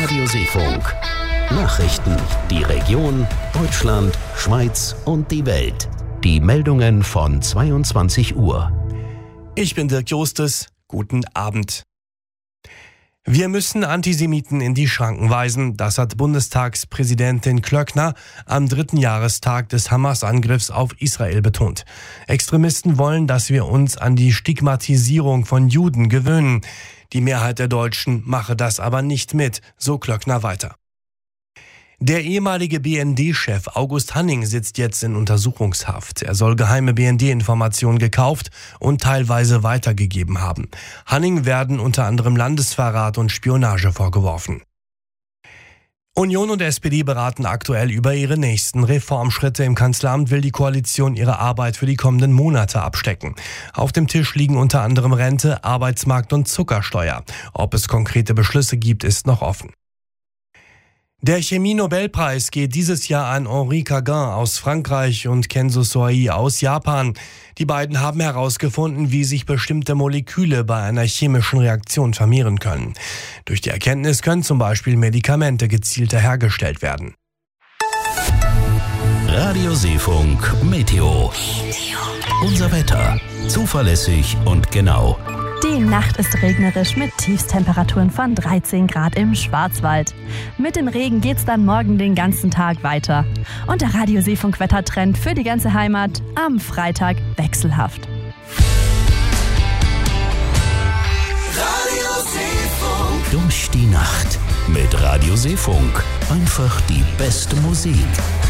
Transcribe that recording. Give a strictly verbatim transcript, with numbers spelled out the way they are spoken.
Radio Seefunk. Nachrichten, die Region, Deutschland, Schweiz und die Welt. Die Meldungen von zweiundzwanzig Uhr. Ich bin Dirk Jostes. Guten Abend. Wir müssen Antisemiten in die Schranken weisen, das hat Bundestagspräsidentin Klöckner am dritten Jahrestag des Hamas-Angriffs auf Israel betont. Extremisten wollen, dass wir uns an die Stigmatisierung von Juden gewöhnen. Die Mehrheit der Deutschen mache das aber nicht mit, so Klöckner weiter. Der ehemalige B N D-Chef August Hanning sitzt jetzt in Untersuchungshaft. Er soll geheime B N D-Informationen gekauft und teilweise weitergegeben haben. Hanning werden unter anderem Landesverrat und Spionage vorgeworfen. Union und S P D beraten aktuell über ihre nächsten Reformschritte. Im Kanzleramt will die Koalition ihre Arbeit für die kommenden Monate abstecken. Auf dem Tisch liegen unter anderem Rente, Arbeitsmarkt und Zuckersteuer. Ob es konkrete Beschlüsse gibt, ist noch offen. Der Chemie-Nobelpreis geht dieses Jahr an Henri Cagin aus Frankreich und Kenzo Soei aus Japan. Die beiden haben herausgefunden, wie sich bestimmte Moleküle bei einer chemischen Reaktion vermehren können. Durch die Erkenntnis können zum Beispiel Medikamente gezielter hergestellt werden. Radio Seefunk Meteo. Unser Wetter. Zuverlässig und genau. Die Nacht ist regnerisch mit Tiefstemperaturen von dreizehn Grad im Schwarzwald. Mit dem Regen geht's dann morgen den ganzen Tag weiter. Und der Radio Seefunk Wettertrend für die ganze Heimat am Freitag wechselhaft. Radio Seefunk. Durch die Nacht mit Radio Seefunk. Einfach die beste Musik.